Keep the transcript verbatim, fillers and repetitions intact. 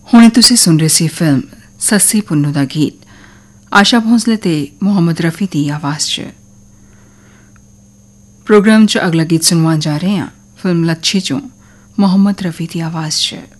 ਹੁਣੇ ਤੁਸੀਂ ਸੁਣ ਰਹੇ ਸੀ ਫਿਲਮ ਸੱਸੀ ਪੁੰਨੂ ਦਾ ਗੀਤ ਆਸ਼ਾ ਭੋਂਸਲੇ ਤੇ ਮੁਹੰਮਦ ਰਫੀ ਦੀ ਆਵਾਜ਼ 'ਚ। ਪ੍ਰੋਗਰਾਮ 'ਚ ਅਗਲਾ ਗੀਤ ਸੁਣਵਾਉਣ ਜਾ ਰਹੇ ਹਾਂ ਫਿਲਮ ਲੱਛੀ 'ਚੋਂ ਮੁਹੰਮਦ ਰਫੀ ਦੀ ਆਵਾਜ਼ 'ਚ।